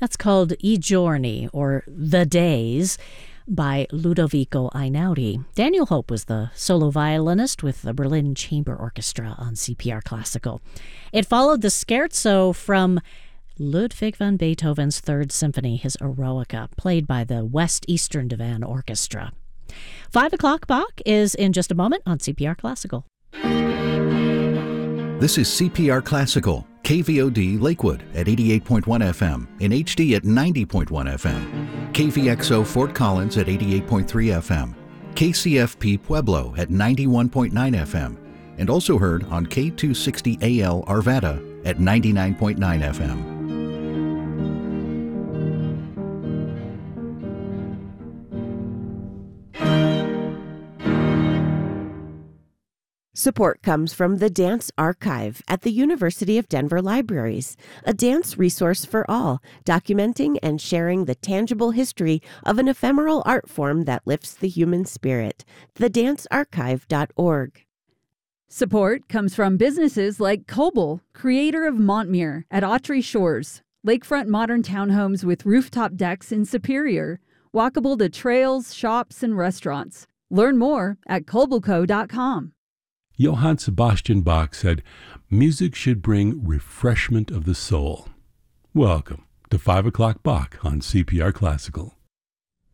That's called I Giorni, or The Days, by Ludovico Einaudi. Daniel Hope was the solo violinist with the Berlin Chamber Orchestra on CPR Classical. It followed the scherzo from Ludwig van Beethoven's Third Symphony, his Eroica, played by the West Eastern Divan Orchestra. 5 o'clock Bach is in just a moment on CPR Classical. This is CPR Classical, KVOD Lakewood at 88.1 FM, in HD at 90.1 FM, KVXO Fort Collins at 88.3 FM, KCFP Pueblo at 91.9 FM, and also heard on K260AL Arvada at 99.9 FM. Support comes from the Dance Archive at the University of Denver Libraries, a dance resource for all, documenting and sharing the tangible history of an ephemeral art form that lifts the human spirit. thedancearchive.org. Support comes from businesses like Coble, creator of Montmere at Autry Shores, lakefront modern townhomes with rooftop decks in Superior, walkable to trails, shops, and restaurants. Learn more at cobleco.com. Johann Sebastian Bach said, "Music should bring refreshment of the soul." Welcome to 5 o'clock Bach on CPR Classical.